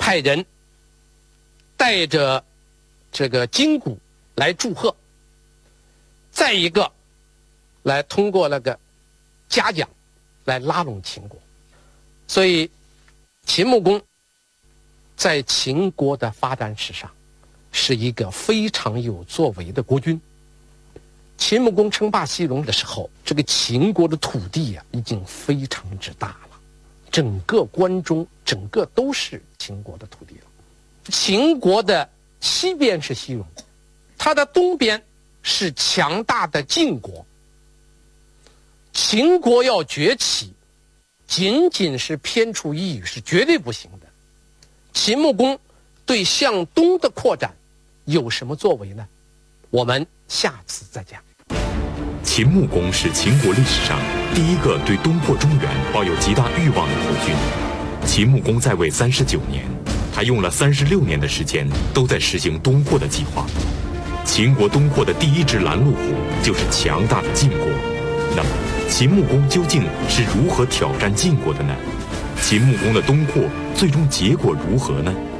派人带着这个金鼓来祝贺，再一个来通过那个嘉奖来拉拢秦国。所以秦穆公在秦国的发展史上是一个非常有作为的国君。秦穆公称霸西戎的时候，这个秦国的土地已经非常之大了，整个关中整个都是秦国的土地了。秦国的西边是西戎，它的东边是强大的晋国。秦国要崛起，仅仅是偏处一隅是绝对不行的。秦穆公对向东的扩展有什么作为呢？我们下次再讲。 秦穆公是秦国历史上第一个对东破中原抱有极大欲望的国君。秦穆公在位39年，他用了36年的时间都在实行东扩的计划。秦国东扩的第一只拦路虎就是强大的晋国。那么秦穆公究竟是如何挑战晋国的呢？秦穆公的东扩最终结果如何呢？